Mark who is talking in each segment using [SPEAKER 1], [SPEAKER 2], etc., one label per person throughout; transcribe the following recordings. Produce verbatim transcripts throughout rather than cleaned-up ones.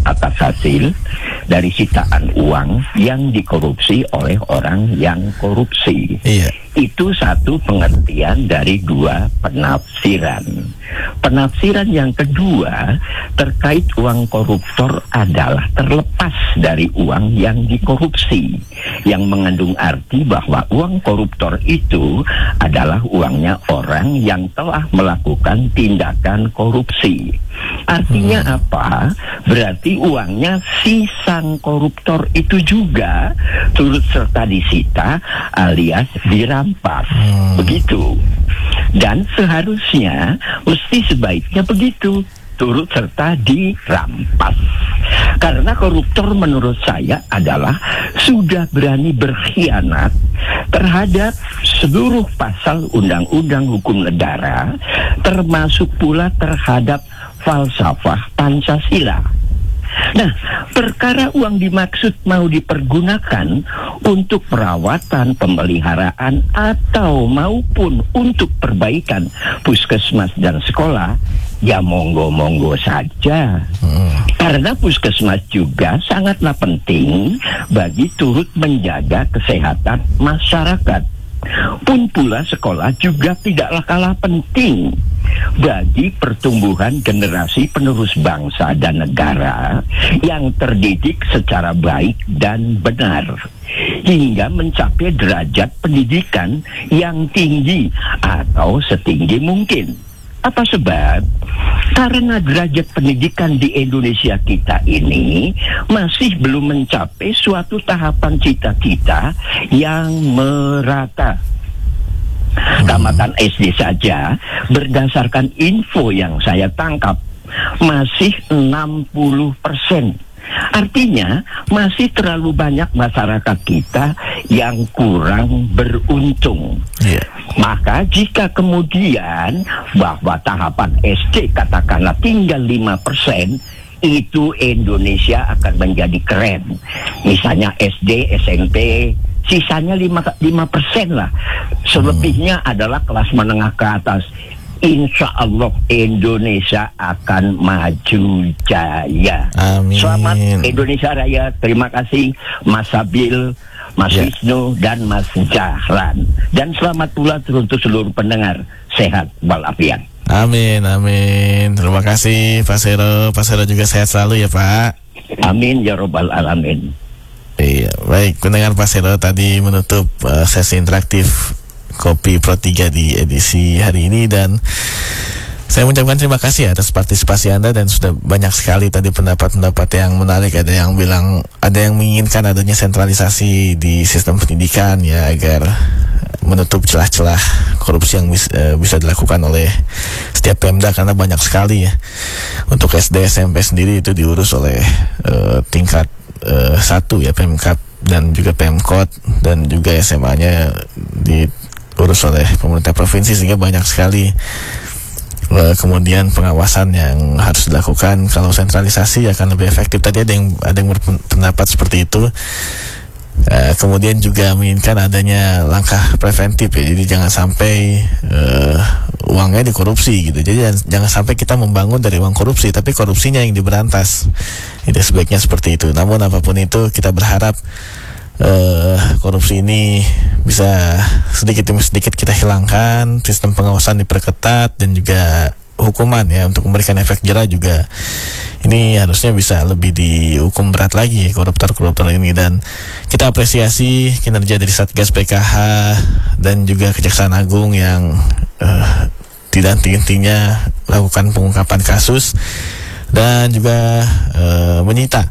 [SPEAKER 1] atas hasil dari sitaan uang yang dikorupsi oleh orang yang korupsi.
[SPEAKER 2] Iya.
[SPEAKER 1] Itu satu pengertian dari dua penafsiran. Penafsiran yang kedua terkait uang koruptor adalah terlepas dari uang yang dikorupsi, yang mengandung arti bahwa uang koruptor itu adalah uangnya orang yang telah melakukan tindakan korupsi. Artinya hmm. apa? Berarti uangnya si sang koruptor itu juga turut serta disita alias dirampas. Hmm. Begitu. Dan seharusnya mesti sebaiknya begitu, turut serta dirampas. Karena koruptor menurut saya adalah sudah berani berkhianat terhadap seluruh pasal undang-undang hukum negara, termasuk pula terhadap falsafah Pancasila. Nah, perkara uang dimaksud mau dipergunakan untuk perawatan, pemeliharaan, atau maupun untuk perbaikan puskesmas dan sekolah, ya monggo-monggo saja. Hmm. Karena puskesmas juga sangatlah penting bagi turut menjaga kesehatan masyarakat. Pun pula sekolah juga tidaklah kalah penting bagi pertumbuhan generasi penerus bangsa dan negara yang terdidik secara baik dan benar hingga mencapai derajat pendidikan yang tinggi atau setinggi mungkin. Apa sebab? Karena derajat pendidikan di Indonesia kita ini masih belum mencapai suatu tahapan cita-cita yang merata. Tamatan S D saja, berdasarkan info yang saya tangkap, masih enam puluh persen. Artinya masih terlalu banyak masyarakat kita yang kurang beruntung. Yeah. Maka jika kemudian bahwa tahapan S D katakanlah tinggal lima persen, itu Indonesia akan menjadi keren. Misalnya S D, S M P, sisanya lima persen lah. Selebihnya hmm. adalah kelas menengah ke atas. Insya Allah Indonesia akan maju jaya.
[SPEAKER 2] Amin.
[SPEAKER 1] Selamat Indonesia Raya. Terima kasih Mas Sabil, Mas ya. Wisnu, dan Mas Jahran. Dan selamat pula untuk seluruh pendengar. Sehat walafiat.
[SPEAKER 2] Amin, amin. Terima kasih Pak Sero. Pak Sero juga sehat selalu ya Pak.
[SPEAKER 1] Amin ya robbal alamin.
[SPEAKER 2] Iya, baik. Pendengar Pak Sero tadi menutup uh, sesi interaktif Kopi Pro tiga di edisi hari ini, dan saya mengucapkan terima kasih atas partisipasi Anda, dan sudah banyak sekali tadi pendapat-pendapat yang menarik. Ada yang bilang, ada yang menginginkan adanya sentralisasi di sistem pendidikan ya, agar menutup celah-celah korupsi yang bis, uh, bisa dilakukan oleh setiap Pemda, karena banyak sekali ya. Untuk S D S M P sendiri itu diurus oleh uh, tingkat uh, satu ya, Pemkab dan juga Pemkot, dan juga S M A-nya diurus oleh pemerintah provinsi, sehingga banyak sekali uh, kemudian pengawasan yang harus dilakukan. Kalau sentralisasi akan lebih efektif. Tadi ada yang ada yang berpendapat seperti itu. Uh, kemudian juga menginginkan adanya langkah preventif ya, jadi jangan sampai uh, uangnya dikorupsi gitu. Jadi jangan, jangan sampai kita membangun dari uang korupsi, tapi korupsinya yang diberantas. Itu sebaiknya seperti itu. Namun apapun itu, kita berharap uh, korupsi ini bisa sedikit demi sedikit kita hilangkan, sistem pengawasan diperketat, dan juga hukuman ya untuk memberikan efek jerah juga ini harusnya bisa lebih dihukum berat lagi koruptor-koruptor ini. Dan kita apresiasi kinerja dari Satgas P K H dan juga Kejaksaan Agung yang uh, tidak henti-hentinya melakukan pengungkapan kasus dan juga uh, menyita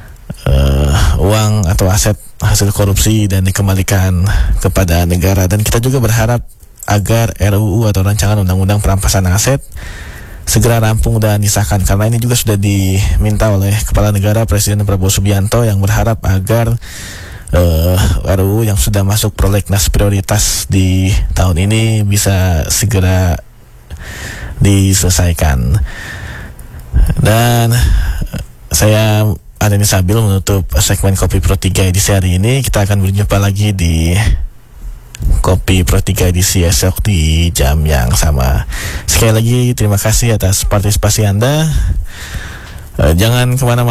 [SPEAKER 2] uh, uang atau aset hasil korupsi dan dikembalikan kepada negara. Dan kita juga berharap agar R U U atau rancangan undang-undang perampasan aset segera rampung dan disahkan, karena ini juga sudah diminta oleh Kepala Negara Presiden Prabowo Subianto, yang berharap agar uh, R U U yang sudah masuk prolegnas prioritas di tahun ini bisa segera diselesaikan. Dan saya Adeni Sabil menutup segmen Kopi Pro tiga edisi hari ini. Kita akan berjumpa lagi di Kopi Pro tiga edisi esok di jam yang sama. Sekali lagi terima kasih atas partisipasi Anda. uh, Jangan kemana-mana.